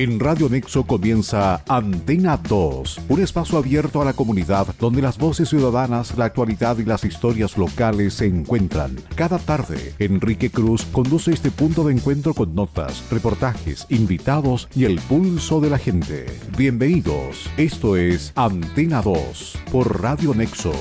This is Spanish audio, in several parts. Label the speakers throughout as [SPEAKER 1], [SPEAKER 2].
[SPEAKER 1] En Radio Nexo comienza Antena 2, un espacio abierto a la comunidad donde las voces ciudadanas, la actualidad y las historias locales se encuentran. Cada tarde, Enrique Cruz conduce este punto de encuentro con notas, reportajes, invitados y el pulso de la gente. Bienvenidos, esto es Antena 2 por Radio Nexo.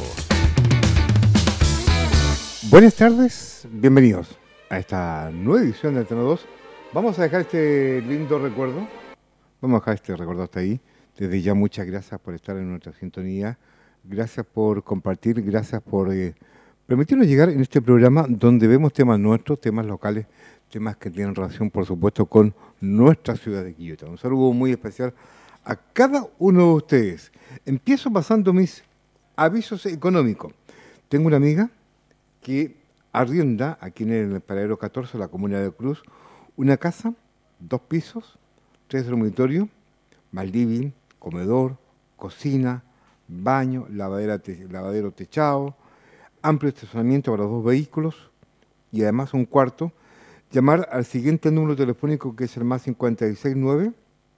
[SPEAKER 2] Buenas tardes, bienvenidos a esta nueva edición de Antena 2. Vamos a dejar este lindo recuerdo. Vamos a dejar este recuerdo hasta ahí. Desde ya muchas gracias por estar en nuestra sintonía. Gracias por compartir, gracias por permitirnos llegar en este programa donde vemos temas nuestros, temas locales, temas que tienen relación, por supuesto, con nuestra ciudad de Quillota. Un saludo muy especial a cada uno de ustedes. Empiezo pasando mis avisos económicos. Tengo una amiga que arrienda aquí en el Paradero 14, la comuna de Cruz, una casa, 2 pisos, 3 dormitorios, más living, comedor, cocina, baño, lavadero techado, amplio estacionamiento para 2 vehículos y además un cuarto. Llamar al siguiente número telefónico que es el más 569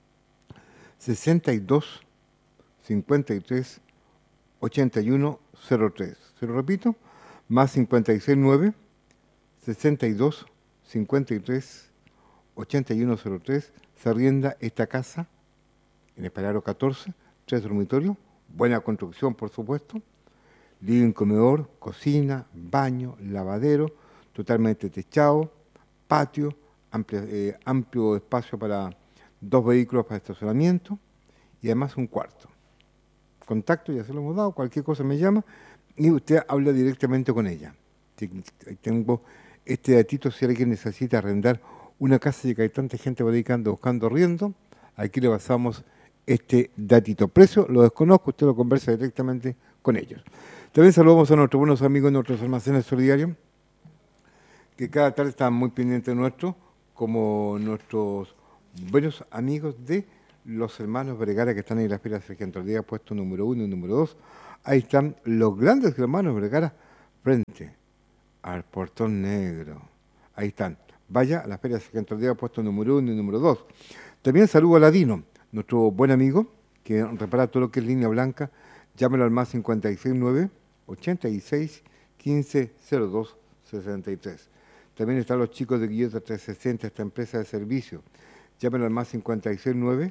[SPEAKER 2] 62 53 81 03. Se lo repito, más 569 62 53 8103. Se arrienda esta casa en el Paradero 14, 3 dormitorios, buena construcción por supuesto, living, comedor, cocina, baño, lavadero, totalmente techado, patio, amplio espacio para 2 vehículos para estacionamiento y además un cuarto. Contacto, ya se lo hemos dado, cualquier cosa me llama y usted habla directamente con ella. Tengo este datito si alguien necesita arrendar una casa y que hay tanta gente dedicando, buscando arriendo, aquí le pasamos este datito. Precio lo desconozco, usted lo conversa directamente con ellos. También saludamos a nuestros buenos amigos, nuestros almacenes solidarios, que cada tarde están muy pendientes de nuestro, como nuestros buenos amigos de los hermanos Vergara que están en la Feria Sargento Aldea, puesto número 1 y número 2. Ahí están los grandes hermanos Vergara frente al Portón Negro. Ahí están. Vaya a la Feria Sargento Aldea, puesto número 1 y número 2. También saludo a Ladino, nuestro buen amigo, que repara todo lo que es línea blanca. Llámelo al más 569 86 15 02 63. También están los chicos de Quillota 360, esta empresa de servicio. Llámelo al más 569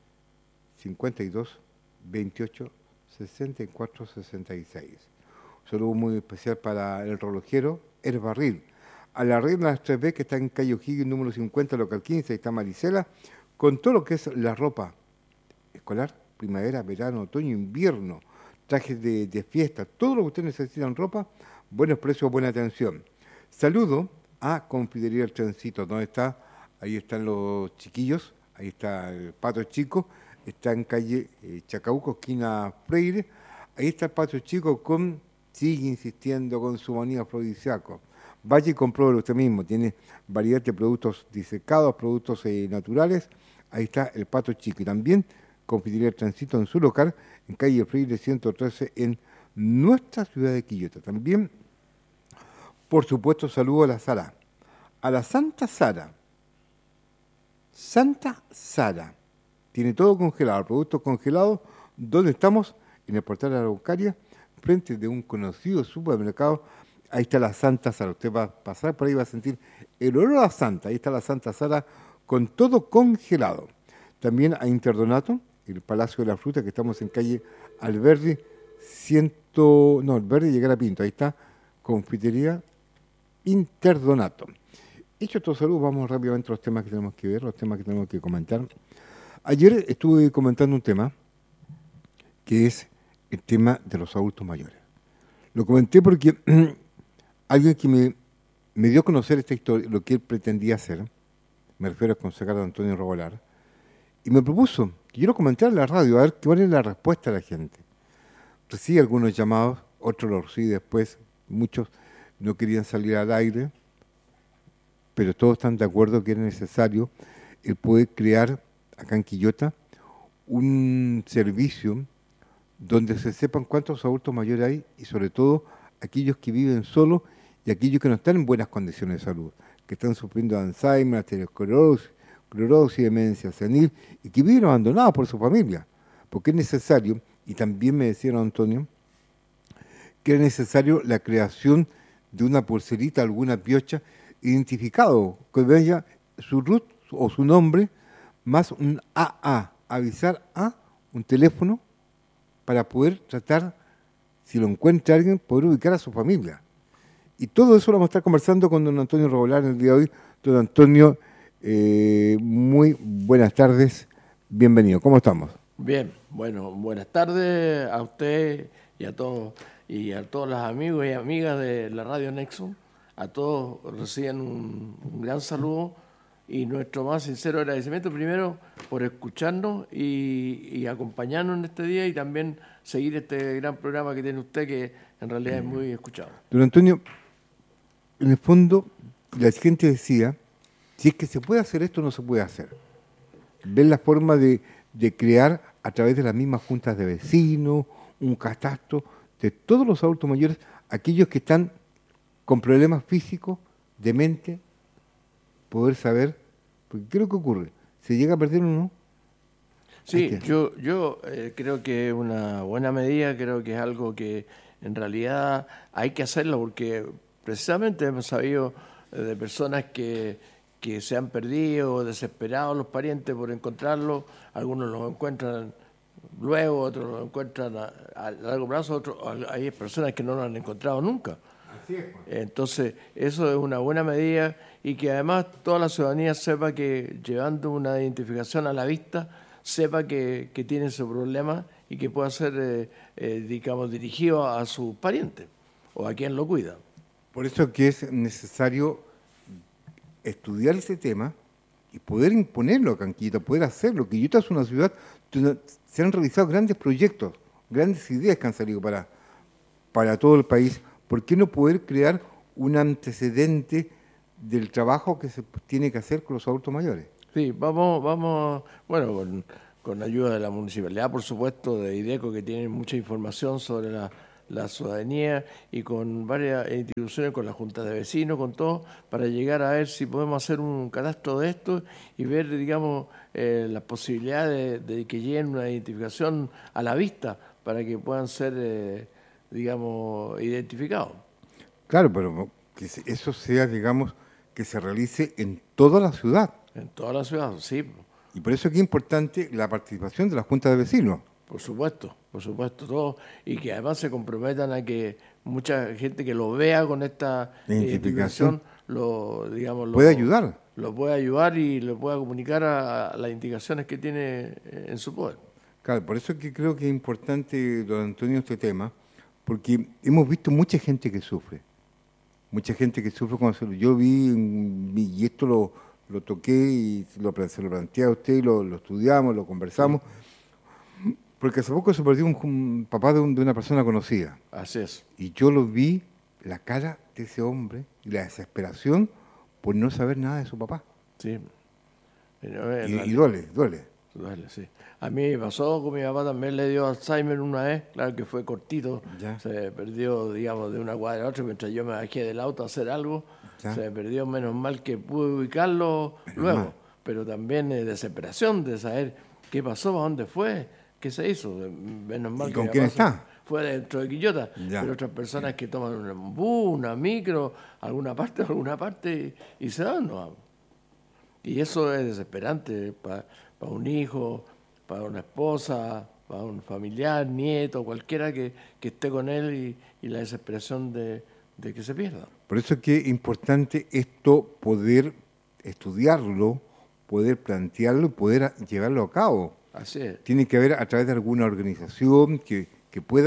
[SPEAKER 2] 52 28 64 66. Un saludo muy especial para el relojero El Barril. A la Reina de las 3B, que está en calle O'Higgins, número 50, local 15, ahí está Marisela, con todo lo que es la ropa escolar, primavera, verano, otoño, invierno, trajes de fiesta, todo lo que usted necesita en ropa, buenos precios, buena atención. Saludo a Confitería El Trencito, ¿dónde está? Ahí están los chiquillos, ahí está el Pato Chico, está en calle Chacabuco, esquina Freire, ahí está el Pato Chico sigue insistiendo con su manía afrodisíaco. Vaya y compruébelo usted mismo, tiene variedad de productos disecados, productos naturales, ahí está el Pato Chico. Y también Confitería El Tránsito en su local, en calle Freire 113, en nuestra ciudad de Quillota. También, por supuesto, saludo a la Sara, a la Santa Sara. Santa Sara, tiene todo congelado, productos congelados, donde estamos, en el portal de la Araucaria, frente de un conocido supermercado. Ahí está la Santa Sara. Usted va a pasar por ahí y va a sentir el olor a Santa. Ahí está la Santa Sara con todo congelado. También a Interdonato, el Palacio de la Fruta, que estamos en calle Alberdi, Alberdi llegar a Pinto. Ahí está, Confitería Interdonato. Hecho estos saludos, vamos rápidamente a los temas que tenemos que ver, los temas que tenemos que comentar. Ayer estuve comentando un tema, que es el tema de los adultos mayores. Lo comenté porque alguien que me dio a conocer esta historia, lo que él pretendía hacer, me refiero al concejal Antonio Rogolar, y me propuso que yo lo comentara en la radio, a ver cuál es la respuesta de la gente. Recibí algunos llamados, otros los recibí después, muchos no querían salir al aire, pero todos están de acuerdo que era necesario el poder crear acá en Quillota un servicio donde se sepan cuántos adultos mayores hay y sobre todo aquellos que viven solos y aquellos que no están en buenas condiciones de salud, que están sufriendo de Alzheimer, aterosclerosis, esclerosis, demencia senil, y que viven abandonados por su familia. Porque es necesario, y también me decía don Antonio, que es necesario la creación de una pulserita, alguna piocha, identificado, que vea su root o su nombre, más un AA, avisar a un teléfono para poder tratar, si lo encuentra alguien, poder ubicar a su familia. Y todo eso lo vamos a estar conversando con don Antonio Rebollar el día de hoy. Don Antonio, muy buenas tardes, bienvenido. ¿Cómo estamos?
[SPEAKER 3] Bien, bueno, buenas tardes a usted y a todos los amigos y amigas de la Radio Nexum. A todos reciben un gran saludo y nuestro más sincero agradecimiento primero por escucharnos y acompañarnos en este día y también seguir este gran programa que tiene usted, que en realidad es muy escuchado.
[SPEAKER 2] Don Antonio, en el fondo la gente decía, si es que se puede hacer esto, no se puede hacer. Ver la forma de crear a través de las mismas juntas de vecinos, un catastro de todos los adultos mayores, aquellos que están con problemas físicos, de mente, poder saber, porque ¿qué es lo que ocurre? ¿Se llega a perder uno?
[SPEAKER 3] Sí, yo creo que es una buena medida, creo que es algo que en realidad hay que hacerlo, porque precisamente hemos sabido de personas que se han perdido, desesperados los parientes por encontrarlos, algunos los encuentran luego, otros los encuentran a largo plazo, otros hay personas que no los han encontrado nunca.
[SPEAKER 2] Así es.
[SPEAKER 3] Entonces, eso es una buena medida y que además toda la ciudadanía sepa que llevando una identificación a la vista, sepa que tiene ese problema y que pueda ser, digamos, dirigido a sus parientes o a quien lo cuida.
[SPEAKER 2] Por eso que es necesario estudiar ese tema y poder imponerlo acá en Quillota, poder hacerlo. Quillota es una ciudad donde se han realizado grandes proyectos, grandes ideas que han salido para todo el país. ¿Por qué no poder crear un antecedente del trabajo que se tiene que hacer con los adultos mayores?
[SPEAKER 3] Sí, vamos, bueno, con ayuda de la municipalidad, por supuesto, de IDECO, que tienen mucha información sobre la ciudadanía, y con varias instituciones, con la Junta de Vecinos, con todo, para llegar a ver si podemos hacer un catastro de esto y ver, digamos, las posibilidades de que lleguen una identificación a la vista para que puedan ser, digamos, identificados.
[SPEAKER 2] Claro, pero que eso sea, digamos, que se realice en toda la ciudad.
[SPEAKER 3] En toda la ciudad, sí.
[SPEAKER 2] Y por eso es que es importante la participación de la Junta de Vecinos.
[SPEAKER 3] Por supuesto, todo, y que además se comprometan a que mucha gente que lo vea con esta identificación
[SPEAKER 2] puede ayudar.
[SPEAKER 3] Lo puede ayudar y lo pueda comunicar a las indicaciones que tiene en su poder.
[SPEAKER 2] Claro, por eso es que creo que es importante, don Antonio, este tema, porque hemos visto mucha gente que sufre. Mucha gente que sufre con salud. Yo vi, y esto lo toqué y se lo planteé a usted, lo estudiamos, lo conversamos, porque hace poco se perdió un papá de una persona conocida.
[SPEAKER 3] Así es.
[SPEAKER 2] Y yo lo vi, la cara de ese hombre y la desesperación por no saber nada de su papá.
[SPEAKER 3] Sí.
[SPEAKER 2] Y duele.
[SPEAKER 3] Duele, sí. A mí me pasó con mi papá, también le dio Alzheimer una vez, claro que fue cortito,
[SPEAKER 2] ya.
[SPEAKER 3] Se perdió, digamos, de una cuadra a otra, mientras yo me bajé del auto a hacer algo, ya. Se perdió, menos mal que pude ubicarlo luego, pero también desesperación de saber qué pasó, a dónde fue, qué se hizo, menos mal.
[SPEAKER 2] ¿Y con quién está?
[SPEAKER 3] Fue dentro de Quillota, pero otras personas que toman un bus, una micro, alguna parte, y se van, ¿no? Y eso es desesperante para un hijo, para una esposa, para un familiar, nieto, cualquiera que esté con él, y la desesperación de que se pierda.
[SPEAKER 2] Por eso es que es importante esto, poder estudiarlo, poder plantearlo y poder llevarlo a cabo.
[SPEAKER 3] Así es.
[SPEAKER 2] Tiene que haber a través de alguna organización que pueda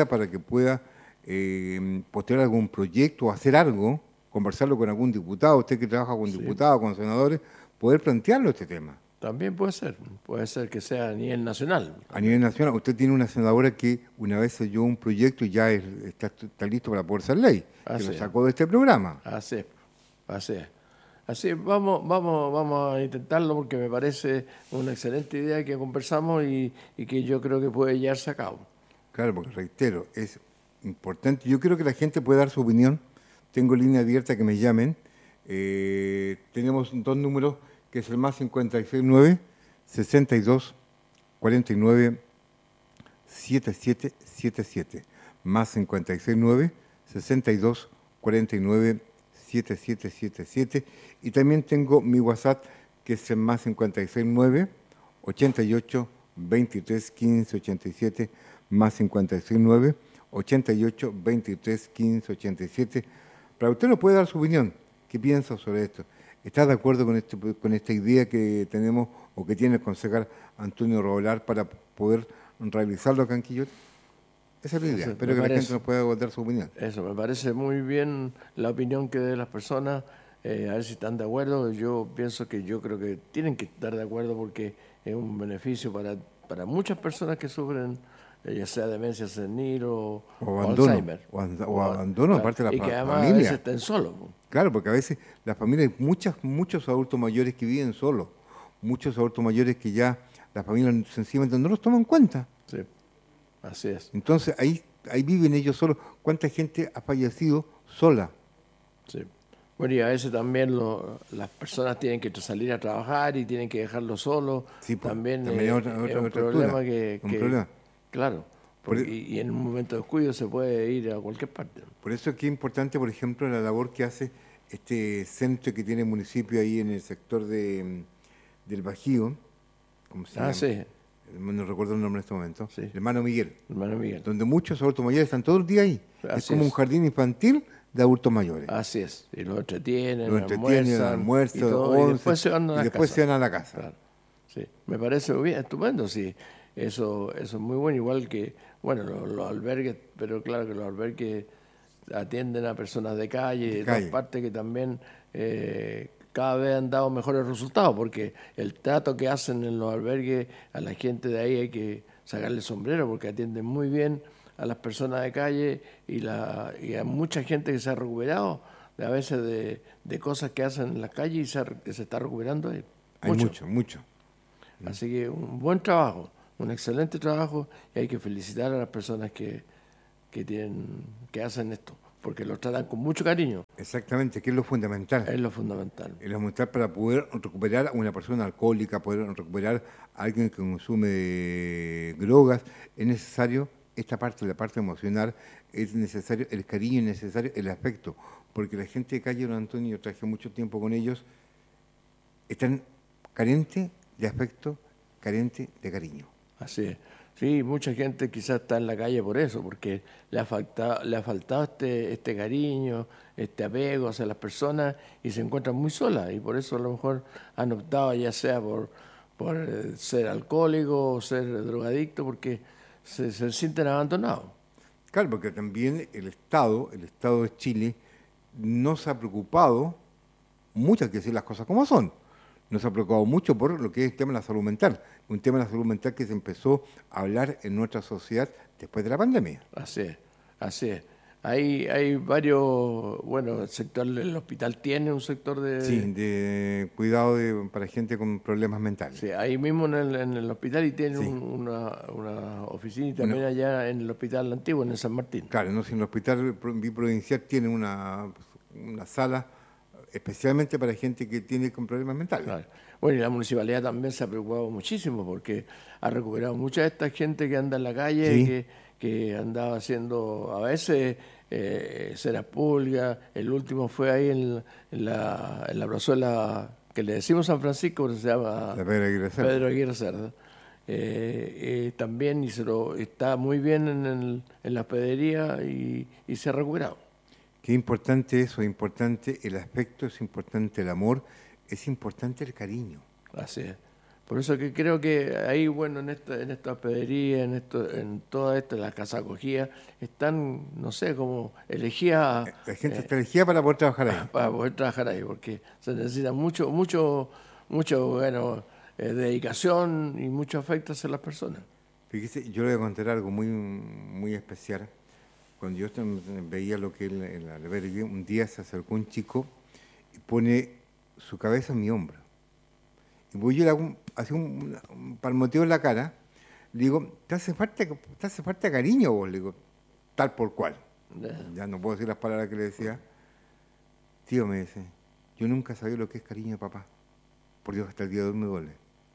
[SPEAKER 2] postear algún proyecto o hacer algo, conversarlo con algún diputado, usted que trabaja con diputados, con senadores, poder plantearlo este tema.
[SPEAKER 3] También puede ser que sea a nivel nacional.
[SPEAKER 2] A nivel nacional, usted tiene una senadora que una vez selló un proyecto y ya está listo para poder ser ley, que lo sacó de este programa.
[SPEAKER 3] Así es, vamos a intentarlo, porque me parece una excelente idea que conversamos y que yo creo que puede llevarse a cabo.
[SPEAKER 2] Claro, porque reitero, es importante. Yo creo que la gente puede dar su opinión. Tengo línea abierta, que me llamen. Tenemos 2 números que que es el más 569 62 49 7777, más 569 62 49 7777, y también tengo mi WhatsApp, que es el más 569 88 23 15 87, más 569 88 23 15 87. Para usted nos puede dar su opinión. ¿Qué piensa sobre esto? ¿Está de acuerdo con esta idea que tenemos o que tiene el concejal Antonio Roblar para poder realizarlo acá en Quillota? Esa es la idea.
[SPEAKER 3] Eso,
[SPEAKER 2] espero que la gente nos pueda dar su opinión.
[SPEAKER 3] Eso, me parece muy bien la opinión que de las personas, a ver si están de acuerdo. Yo pienso que yo creo que tienen que estar de acuerdo porque es un beneficio para muchas personas que sufren, ya sea demencia senil o
[SPEAKER 2] abandono,
[SPEAKER 3] Alzheimer.
[SPEAKER 2] O abandono,
[SPEAKER 3] claro,
[SPEAKER 2] aparte de la
[SPEAKER 3] y que además
[SPEAKER 2] familia.
[SPEAKER 3] a veces estén solos.
[SPEAKER 2] Claro, porque a veces las familias, muchos adultos mayores que viven solos, muchos adultos mayores que ya las familias sencillamente no los toman en cuenta.
[SPEAKER 3] Sí, así es.
[SPEAKER 2] Entonces ahí viven ellos solos. ¿Cuánta gente ha fallecido sola?
[SPEAKER 3] Sí. Bueno, y a veces también las personas tienen que salir a trabajar y tienen que dejarlo solo.
[SPEAKER 2] Sí, pues,
[SPEAKER 3] también
[SPEAKER 2] también
[SPEAKER 3] es
[SPEAKER 2] otra
[SPEAKER 3] un problema
[SPEAKER 2] un problema.
[SPEAKER 3] claro, y en un momento de descuido se puede ir a cualquier parte.
[SPEAKER 2] Por eso es que es importante, por ejemplo, la labor que hace este centro que tiene el municipio ahí en el sector del Bajío. ¿Cómo se llama?
[SPEAKER 3] Sí.
[SPEAKER 2] No recuerdo el nombre en este momento.
[SPEAKER 3] Sí.
[SPEAKER 2] Hermano Miguel.
[SPEAKER 3] Hermano Miguel.
[SPEAKER 2] Donde muchos adultos mayores están todo el día ahí.
[SPEAKER 3] Así
[SPEAKER 2] es como
[SPEAKER 3] es.
[SPEAKER 2] un jardín infantil de adultos mayores.
[SPEAKER 3] Así es. Y los entretienen,
[SPEAKER 2] almuerzan,
[SPEAKER 3] y todo, y después se van a la casa. Claro. Sí. Me parece bien, estupendo, sí. Eso es muy bueno, igual que, bueno, los albergues, pero claro que los albergues atienden a personas de calle, de todas partes, que también cada vez han dado mejores resultados, porque el trato que hacen en los albergues a la gente de ahí hay que sacarle el sombrero, porque atienden muy bien a las personas de calle y a mucha gente que se ha recuperado a veces de cosas que hacen en la calle y se está recuperando ahí.
[SPEAKER 2] Hay mucho.
[SPEAKER 3] Así que un buen trabajo, un excelente trabajo, y hay que felicitar a las personas que hacen esto, porque lo tratan con mucho cariño.
[SPEAKER 2] Exactamente, que es lo fundamental.
[SPEAKER 3] Es lo fundamental.
[SPEAKER 2] Es lo fundamental para poder recuperar a una persona alcohólica, poder recuperar a alguien que consume drogas. Es necesario esta parte, la parte emocional, es necesario el cariño, es necesario el afecto, porque la gente de calle, don Antonio, yo trabajé mucho tiempo con ellos, están carentes de afecto, carentes de cariño.
[SPEAKER 3] Así es. Sí, mucha gente quizás está en la calle por eso, porque le ha faltado este cariño, este apego hacia las personas y se encuentran muy solas, y por eso a lo mejor han optado ya sea por ser alcohólico o ser drogadicto, porque se sienten abandonados.
[SPEAKER 2] Claro, porque también el Estado de Chile no se ha preocupado, muchas que decir las cosas como son, no se ha preocupado mucho por lo que es el tema de la salud mental, un tema de la salud mental que se empezó a hablar en nuestra sociedad después de la pandemia.
[SPEAKER 3] Así es. Hay varios, bueno, el hospital tiene un sector
[SPEAKER 2] de cuidado para gente con problemas mentales.
[SPEAKER 3] Sí, ahí mismo en el hospital, y tiene una oficina, y también allá en el hospital antiguo, en el San Martín.
[SPEAKER 2] Claro, no, si en el hospital biprovincial tiene una sala especialmente para gente que tiene con problemas mentales.
[SPEAKER 3] Claro. Bueno, y la municipalidad también se ha preocupado muchísimo, porque ha recuperado mucha de esta gente que anda en la calle, que andaba haciendo a veces ceras públicas. El último fue ahí en la plazuela que le decimos San Francisco, que se llama Pedro Aguirre Cerda. También está muy bien en la hospedería y se ha recuperado.
[SPEAKER 2] Qué importante eso, es importante el aspecto, es importante el amor, es importante el cariño.
[SPEAKER 3] Así es. Por eso que creo que ahí, bueno, en esta hospedería, en toda la casa acogida, están, no sé, como elegidas.
[SPEAKER 2] La gente está elegida para poder trabajar ahí.
[SPEAKER 3] Para poder trabajar ahí, porque se necesita mucho bueno, dedicación y mucho afecto hacia las personas.
[SPEAKER 2] Fíjese, yo le voy a contar algo muy especial. Cuando yo veía lo que es el albergue, un día se acercó un chico y pone su cabeza en mi hombro. Y voy yo le hago un palmoteo en la cara, le digo, ¿te hace falta cariño vos? Le digo, tal por cual. Ya no puedo decir las palabras que le decía. Tío, me dice, yo nunca sabía lo que es cariño de papá. por Dios, hasta el día de hoy me duele.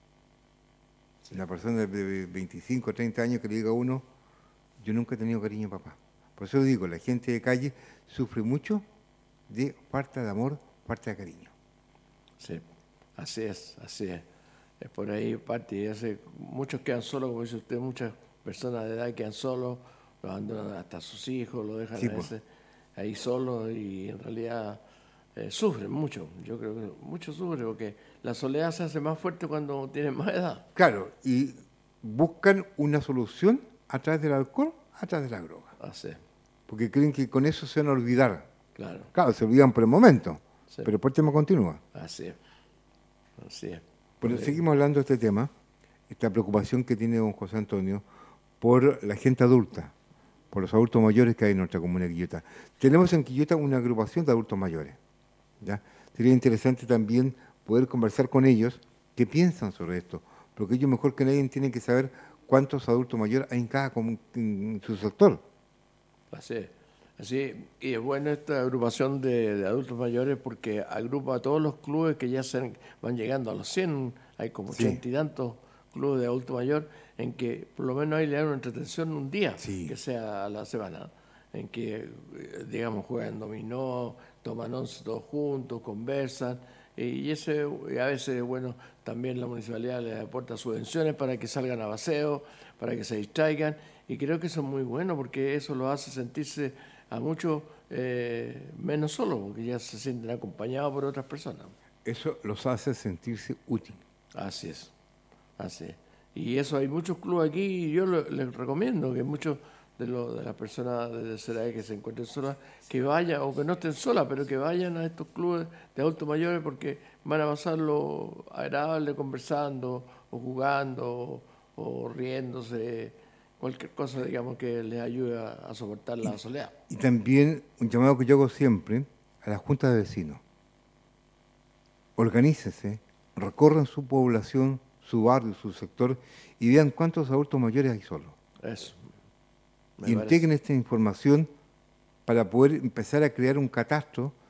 [SPEAKER 2] Una persona de 25 o 30 años que le diga a uno, yo nunca he tenido cariño a papá. Por eso digo, la gente de calle sufre mucho de falta de amor, falta de cariño.
[SPEAKER 3] Sí, así es, así es. Es por ahí parte, y muchos quedan solos, como dice usted, muchas personas de edad quedan solos, lo abandonan hasta sus hijos, lo dejan
[SPEAKER 2] Sí,
[SPEAKER 3] a veces ahí solos y en realidad sufren mucho. Yo creo que muchos sufren porque la soledad se hace más fuerte cuando tienen más edad.
[SPEAKER 2] Claro, y buscan una solución a través del alcohol, a través de la droga.
[SPEAKER 3] Así es,
[SPEAKER 2] Porque creen que con eso se van a olvidar.
[SPEAKER 3] claro.
[SPEAKER 2] Claro, se olvidan por el momento,
[SPEAKER 3] Sí.
[SPEAKER 2] pero después el tema continúa.
[SPEAKER 3] Así es, así es.
[SPEAKER 2] Bueno, seguimos hablando de este tema, esta preocupación que tiene don José Antonio por la gente adulta, por los adultos mayores que hay en nuestra comuna de Quillota. Tenemos en Quillota una agrupación de adultos mayores. ¿Ya? Sería interesante también poder conversar con ellos qué piensan sobre esto, porque ellos mejor que nadie tienen que saber cuántos adultos mayores hay en cada en su sector.
[SPEAKER 3] Así es. Así, y es buena esta agrupación de adultos mayores porque agrupa a todos los clubes que ya van llegando a los 100, hay como
[SPEAKER 2] Sí.
[SPEAKER 3] 80 y tantos clubes de adulto mayor en que por lo menos ahí le dan una entretención un día,
[SPEAKER 2] Sí.
[SPEAKER 3] que sea a la semana, en que, digamos, juegan dominó, toman once todos juntos, conversan, y a veces, bueno, también la municipalidad les aporta subvenciones para que salgan a paseo, para que se distraigan, y creo que eso es muy bueno porque eso los hace sentirse a muchos menos solos, porque ya se sienten acompañados por otras personas.
[SPEAKER 2] Eso los hace sentirse útiles.
[SPEAKER 3] Así es, así es. Y eso hay muchos clubes aquí y yo les recomiendo que muchos de las personas de tercera edad que se encuentren solas, que vayan, o que no estén solas, pero que vayan a estos clubes de adultos mayores porque van a pasarlo agradable conversando, o jugando, o riéndose, cualquier cosa, digamos, que les ayude a soportar la soledad.
[SPEAKER 2] Y también un llamado que yo hago siempre a las juntas de vecinos. Organícense, recorran su población, su barrio, su sector y vean cuántos adultos mayores hay solos.
[SPEAKER 3] Eso.
[SPEAKER 2] Y integren esta información para poder empezar a crear un catastro